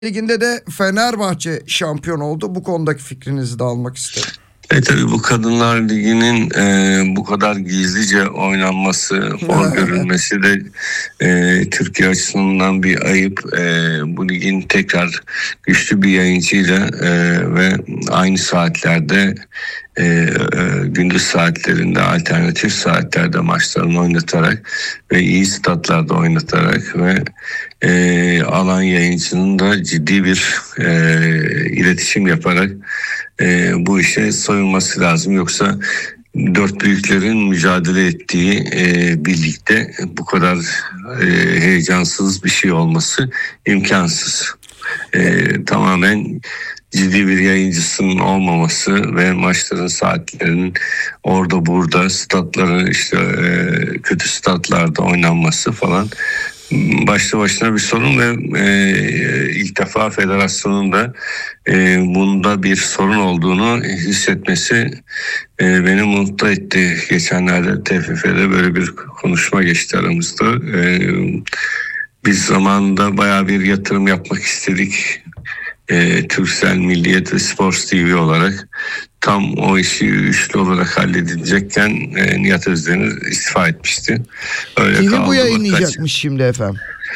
Liginde de Fenerbahçe şampiyon oldu. Bu konudaki fikrinizi de almak isterim. Tabii bu Kadınlar Ligi'nin bu kadar gizlice oynanması, hor görülmesi de Türkiye açısından bir ayıp. Bu ligin tekrar güçlü bir yayıncıyla ve aynı saatlerde gündüz saatlerinde, alternatif saatlerde maçlarını oynatarak ve iyi statlarda oynatarak ve alan yayıncının da ciddi bir iletişim yaparak bu işe soyunması lazım. Yoksa dört büyüklerin mücadele ettiği birlikte bu kadar heyecansız bir şey olması imkansız. Tamamen ciddi bir yayıncısının olmaması ve maçların saatlerinin orada burada statların işte kötü statlarda oynanması falan başlı başına bir sorun ve ilk defa federasyonun da bunda bir sorun olduğunu hissetmesi beni mutlu etti. Geçenlerde TFF'de böyle bir konuşma geçti aramızda. Biz zamanında bayağı bir yatırım yapmak istedik. Turkcell, Milliyet ve Sports TV olarak tam o işi üçlü olarak halledilecekken Nihat Özdemir istifa etmişti. Öyle TV kaldı. bu yayınlayacakmış şimdi efendim.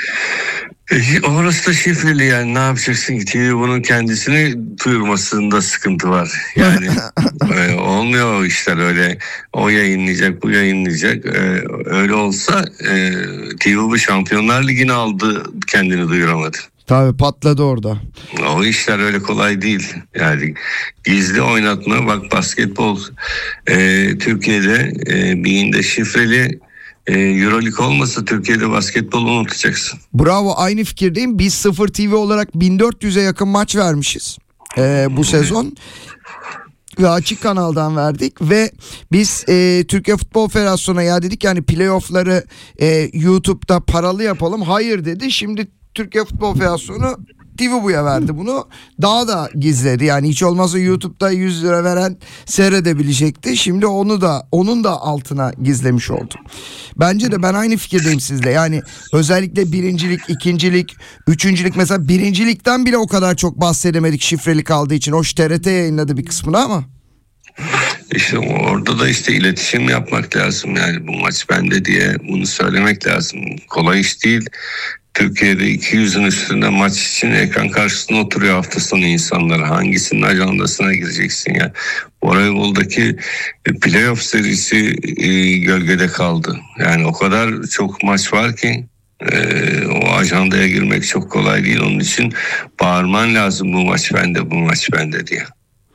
Orası da şifreli, yani ne yapacaksın ki? TV bunun kendisini duyurmasında sıkıntı var. Yani olmuyor o işler öyle. O yayınlayacak, bu yayınlayacak. Öyle olsa TV bu Şampiyonlar Ligi'ni aldı, kendini duyuramadı. Tabii patladı orada. O işler öyle kolay değil. Yani gizli oynatma, bak basketbol Türkiye'de birinde şifreli, Euroleague olmasa Türkiye'de basketbolu unutacaksın. Bravo, aynı fikirdeyim. Biz 0 TV olarak 1400'e yakın maç vermişiz bu sezon. Ve açık kanaldan verdik ve biz Türkiye Futbol Federasyonu'na ya dedik yani playoff'ları YouTube'da paralı yapalım. Hayır dedi. Şimdi Türkiye Futbol Federasyonu TVBU'ya verdi bunu. Daha da gizledi. Yani hiç olmazsa YouTube'da 100 lira veren seyredebilecekti. Şimdi onun da altına gizlemiş oldu. Bence de ben aynı fikirdeyim sizle. Yani özellikle birincilik, ikincilik, üçüncülük, mesela birincilikten bile o kadar çok bahsedemedik şifreli kaldığı için. Hoş TRT yayınladı bir kısmını ama. İşte orada da işte iletişim yapmak lazım. Yani bu maç bende diye bunu söylemek lazım. Kolay iş değil. Türkiye'de 200'ün üstünde maç için ekran karşısında oturuyor hafta sonu insanlar. Hangisinin ajandasına gireceksin ya? Voleyboldaki playoff serisi gölgede kaldı. Yani o kadar çok maç var ki o ajandaya girmek çok kolay değil. Onun için bağırman lazım, bu maç bende, bu maç bende diye.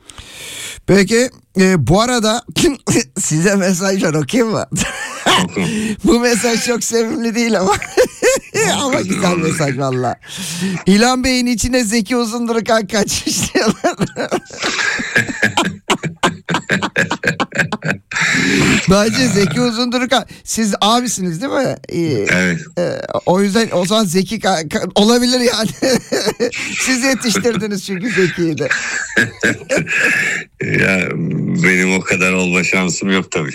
Peki bu arada size mesajlar okuyayım mı? Bu mesaj çok sevimli değil ama ama güzel mesaj valla. İlhan Bey'in içine Zeki Uzundurkan kaçmış diyorlar. Bence Zeki Uzundurkan, siz abisiniz değil mi? Evet. O yüzden o zaman Zeki olabilir yani. Siz yetiştirdiniz çünkü Zeki'yi de. Ya benim o kadar olma şansım yok tabii.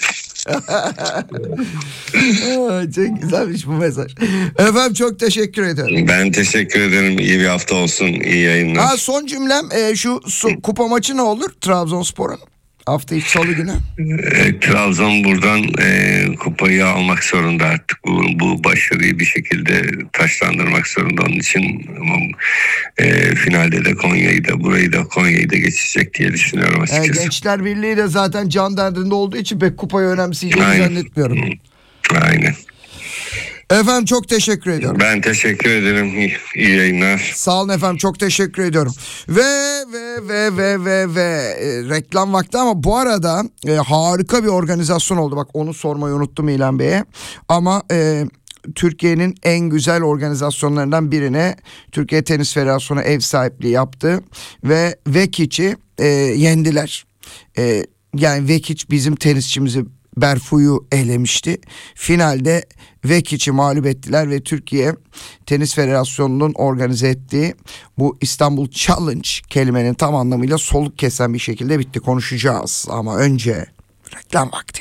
Çok güzelmiş bu mesaj. Efendim çok teşekkür ederim. Ben teşekkür ederim. İyi bir hafta olsun. İyi yayınlar. Son cümlem şu kupa maçı ne olur Trabzonspor'un? Hafta içi salı günü. Trabzon buradan kupayı almak zorunda artık. Bu başarıyı bir şekilde taşlandırmak zorunda. Onun için finalde de Konya'yı da geçecek diye düşünüyorum açıkçası. Gençler Birliği de zaten can derdinde olduğu için pek kupayı önemseyeceğini zannetmiyorum. Aynen. Efendim çok teşekkür ediyorum. Ben teşekkür ederim. İyi yayınlar. Sağ olun efendim, çok teşekkür ediyorum. Ve reklam vakti ama bu arada harika bir organizasyon oldu. Bak onu sormayı unuttum İlhan Bey'e. Ama Türkiye'nin en güzel organizasyonlarından birine Türkiye Tenis Federasyonu ev sahipliği yaptı ve Vekic'i yendiler. Yani Vekic bizim tenisçimizi Berfu'yu elemişti. Finalde Vekic'i mağlup ettiler ve Türkiye Tenis Federasyonu'nun organize ettiği bu İstanbul Challenge kelimenin tam anlamıyla soluk kesen bir şekilde bitti. Konuşacağız ama önce reklam vakti.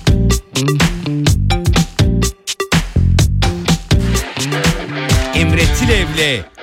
Emret Tilev'le